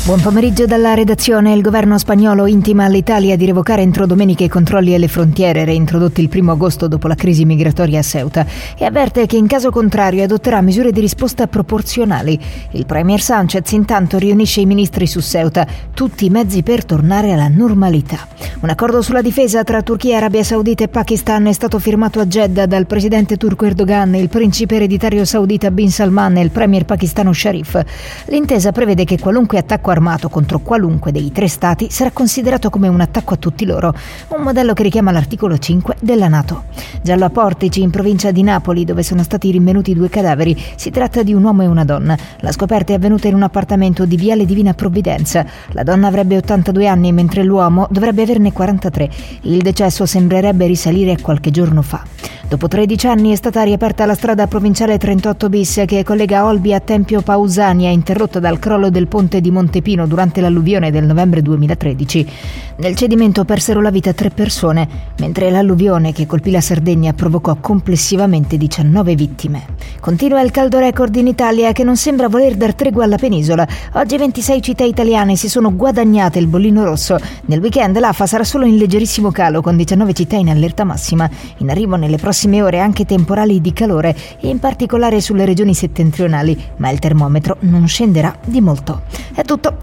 Buon pomeriggio dalla redazione. Il governo spagnolo intima all'Italia di revocare entro domenica i controlli alle frontiere reintrodotti il 1 agosto dopo la crisi migratoria a Ceuta e avverte che in caso contrario adotterà misure di risposta proporzionali. Il premier Sánchez intanto riunisce i ministri su Ceuta, tutti i mezzi per tornare alla normalità. Un accordo sulla difesa tra Turchia, Arabia Saudita e Pakistan è stato firmato a Jeddah dal presidente turco Erdogan, il principe ereditario saudita Bin Salman e il premier pakistano Sharif. L'intesa prevede che qualunque attacco armato contro qualunque dei tre stati sarà considerato come un attacco a tutti loro, un modello che richiama l'articolo 5 della NATO. Giallo a Portici, in provincia di Napoli, dove sono stati rinvenuti 2 cadaveri, si tratta di un uomo e una donna. La scoperta è avvenuta in un appartamento di Viale Divina Provvidenza. La donna avrebbe 82 anni, mentre l'uomo dovrebbe averne 43. Il decesso sembrerebbe risalire a qualche giorno fa. Dopo 13 anni è stata riaperta la strada provinciale 38 bis che collega Olbia a Tempio Pausania, interrotta dal crollo del ponte di Montepino durante l'alluvione del novembre 2013. Nel cedimento persero la vita 3 persone, mentre l'alluvione che colpì la Sardegna provocò complessivamente 19 vittime. Continua il caldo record in Italia che non sembra voler dar tregua alla penisola. Oggi 26 città italiane si sono guadagnate il bollino rosso. Nel weekend l'AFA sarà solo in leggerissimo calo, con 19 città in allerta massima. In arrivo nelle prossime ore anche temporali di calore, in particolare sulle regioni settentrionali, ma il termometro non scenderà di molto. È tutto.